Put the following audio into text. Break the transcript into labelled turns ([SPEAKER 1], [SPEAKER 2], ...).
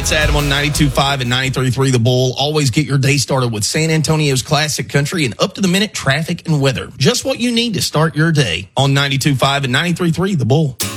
[SPEAKER 1] it's Adam on 92.5 and 93.3 The Bull. Always get your day started with San Antonio's classic country and up-to-the-minute traffic and weather. Just what you need to start your day on 92.5 and 93.3 The Bull.